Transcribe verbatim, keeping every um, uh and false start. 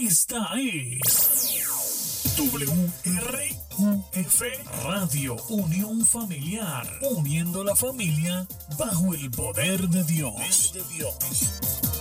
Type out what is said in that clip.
Esta es W R U F Radio Unión Familiar, uniendo la familia bajo el poder de Dios. De Dios.